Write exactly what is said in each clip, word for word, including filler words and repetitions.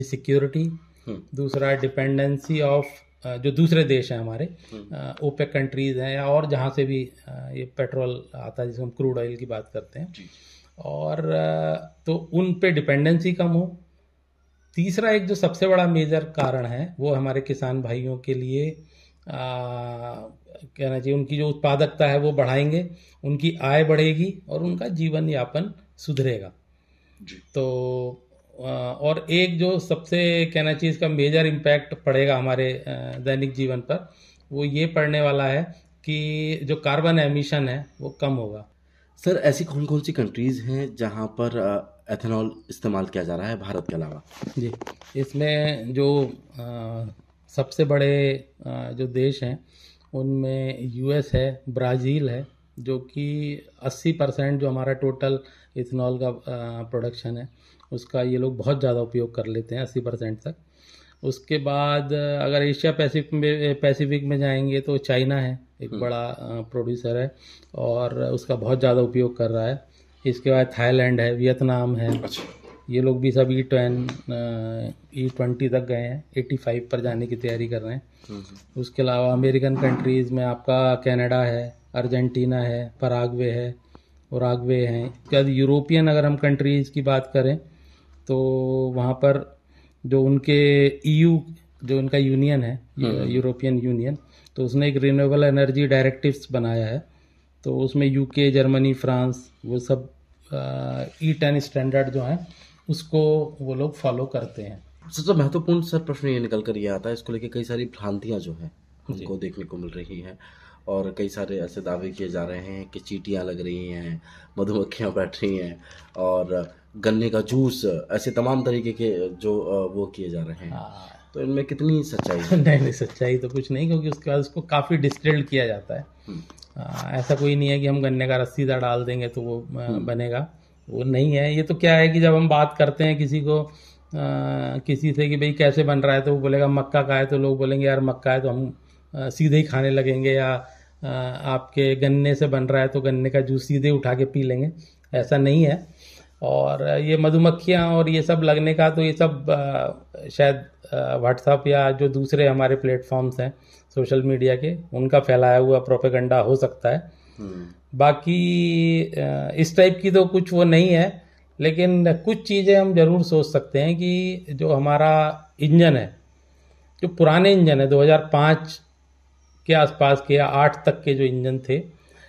Security, दूसरा dependency of जो दूसरे देश हैं हमारे ओपेक कंट्रीज हैं या और जहाँ से भी ये पेट्रोल आता है, जिसको हम क्रूड ऑयल की बात करते हैं, और तो उन पे डिपेंडेंसी कम हो। तीसरा एक जो सबसे बड़ा मेजर कारण है वो हमारे किसान भाइयों के लिए आ, कहना चाहिए उनकी जो उत्पादकता है वो बढ़ाएंगे, उनकी आय बढ़ेगी और उनका जीवन यापन सुधरेगा। तो और एक जो सबसे कहना चाहिए इसका मेजर इम्पैक्ट पड़ेगा हमारे दैनिक जीवन पर, वो ये पड़ने वाला है कि जो कार्बन एमिशन है वो कम होगा। सर, ऐसी कौन कौन सी कंट्रीज़ हैं जहाँ पर एथेनॉल इस्तेमाल किया जा रहा है भारत के अलावा? जी, इसमें जो आ, सबसे बड़े आ, जो देश हैं उनमें यूएस है, ब्राज़ील है, जो कि अस्सी परसेंट जो हमारा टोटल इथेनॉल का प्रोडक्शन है उसका ये लोग बहुत ज़्यादा उपयोग कर लेते हैं, अस्सी परसेंट तक। उसके बाद अगर एशिया पैसिफिक में पैसिफिक में जाएंगे तो चाइना है, एक बड़ा प्रोड्यूसर है और उसका बहुत ज़्यादा उपयोग कर रहा है। इसके बाद थाईलैंड है, वियतनाम है, ये लोग भी सब ई टेन ई ट्वेंटी तक गए हैं, एटी फाइव पर जाने की तैयारी कर रहे हैं। उसके अलावा अमेरिकन कंट्रीज़ में आपका कनाडा है, अर्जेंटीना है, पराग्वे है, उराग्वे हैं। उसके बाद यूरोपियन अगर हम कंट्रीज़ की बात करें तो वहाँ पर जो उनके ईयू जो उनका यूनियन है, यूरोपियन यूनियन, तो उसने एक रिन्यूएबल एनर्जी डायरेक्टिव्स बनाया है, तो उसमें यूके, जर्मनी, फ्रांस, वो सब ई टेन स्टैंडर्ड जो हैं उसको वो लोग फॉलो करते हैं। सबसे महत्वपूर्ण सर प्रश्न ये निकल कर ये आता है, इसको लेके कई सारी भ्रांतियाँ जो हैं हमको देखने को मिल रही हैं और कई सारे ऐसे दावे किए जा रहे हैं कि चींटियाँ लग रही हैं, मधुमक्खियाँ बैठ रही हैं और गन्ने का जूस, ऐसे तमाम तरीके के जो वो किए जा रहे हैं, तो इनमें कितनी सच्चाई है? नहीं नहीं, सच्चाई तो कुछ नहीं, क्योंकि उसके बाद उसको काफ़ी डिस्टिल्ड किया जाता है। आ, ऐसा कोई नहीं है कि हम गन्ने का रसीदा डाल देंगे तो वो बनेगा, वो नहीं है। ये तो क्या है कि जब हम बात करते हैं किसी को आ, किसी से कि भाई कैसे बन रहा है, तो वो बोलेगा मक्का का है, तो लोग बोलेंगे यार मक्का है, तो हम आ, सीधे ही खाने लगेंगे, या आ, आपके गन्ने से बन रहा है तो गन्ने का जूस सीधे उठा के पी लेंगे। ऐसा नहीं है। और ये मधुमक्खियाँ और ये सब लगने का तो ये सब आ, शायद व्हाट्सएप या जो दूसरे हमारे प्लेटफॉर्म्स हैं सोशल मीडिया के, उनका फैलाया हुआ प्रोपेगेंडा हो सकता है। बाकी इस टाइप की तो कुछ वो नहीं है, लेकिन कुछ चीज़ें हम ज़रूर सोच सकते हैं कि जो हमारा इंजन है, जो पुराने इंजन है दो हज़ार पाँच के आसपास के या आठ तक के जो इंजन थे,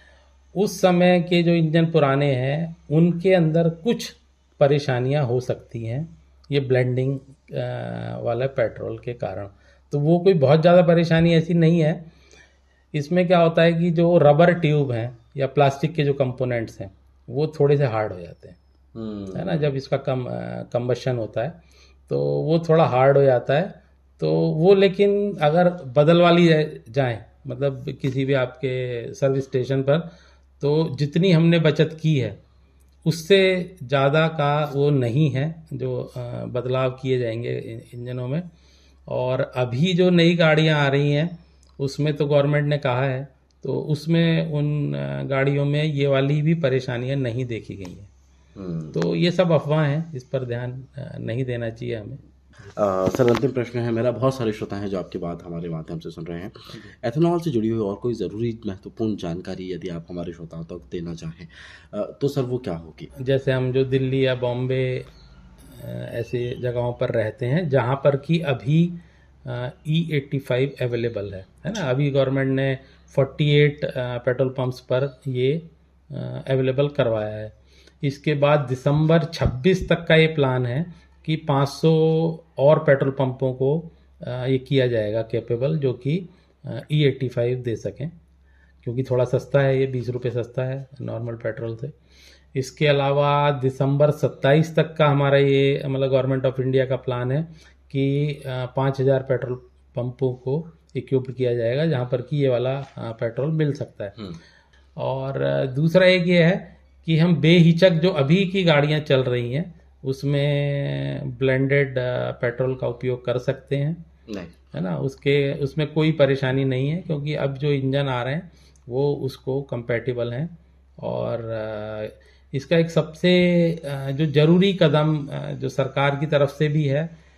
उस समय के जो इंजन पुराने हैं उनके अंदर कुछ परेशानियां हो सकती हैं ये ब्लेंडिंग वाला पेट्रोल के कारण। तो वो कोई बहुत ज़्यादा परेशानी ऐसी नहीं है। इसमें क्या होता है कि जो रबर ट्यूब हैं या प्लास्टिक के जो कंपोनेंट्स हैं वो थोड़े से हार्ड हो जाते हैं, है ना, जब इसका कम कंबशन होता है तो वो थोड़ा हार्ड हो जाता है। तो वो लेकिन अगर बदल वाली जाए, मतलब किसी भी आपके सर्विस स्टेशन पर, तो जितनी हमने बचत की है उससे ज़्यादा का वो नहीं है जो बदलाव किए जाएंगे इंजनों में। और अभी जो नई गाड़ियां आ रही हैं उसमें तो गवर्नमेंट ने कहा है, तो उसमें उन गाड़ियों में ये वाली भी परेशानियां नहीं देखी गई हैं। तो ये सब अफवाह हैं, इस पर ध्यान नहीं देना चाहिए हमें। आ, सर, अंतिम प्रश्न है मेरा। बहुत सारे श्रोता हैं जो आपकी बात हमारे माध्यम से सुन रहे हैं, एथेनॉल से जुड़ी हुई और कोई ज़रूरी महत्वपूर्ण जानकारी यदि आप हमारे श्रोताओं तक देना चाहें आ, तो सर वो क्या होगी? जैसे हम जो दिल्ली या बॉम्बे ऐसे जगहों पर रहते हैं जहाँ पर कि अभी ई एट्टी फाइव अवेलेबल है है ना, अभी गवर्नमेंट ने अड़तालीस पेट्रोल पंप्स पर ये अवेलेबल करवाया है। इसके बाद दिसंबर छब्बीस तक का ये प्लान है कि पाँच सौ और पेट्रोल पंपों को ये किया जाएगा कैपेबल, जो कि ई एट्टी फाइव दे सकें, क्योंकि थोड़ा सस्ता है, ये बीस रुपये सस्ता है नॉर्मल पेट्रोल से। इसके अलावा दिसंबर सत्ताईस तक का हमारा ये मतलब गवर्नमेंट ऑफ इंडिया का प्लान है कि पाँच हज़ार पेट्रोल पंपों को इक्विप्ड किया जाएगा जहाँ पर कि ये वाला पेट्रोल मिल सकता है। और दूसरा एक ये है कि हम बेहिचक जो अभी की गाड़ियाँ चल रही हैं उसमें ब्लेंडेड पेट्रोल का उपयोग कर सकते हैं, नहीं है ना, उसके उसमें कोई परेशानी नहीं है, क्योंकि अब जो इंजन आ रहे हैं वो उसको कंपैटिबल हैं। और इसका एक सबसे जो ज़रूरी कदम जो सरकार की तरफ से भी है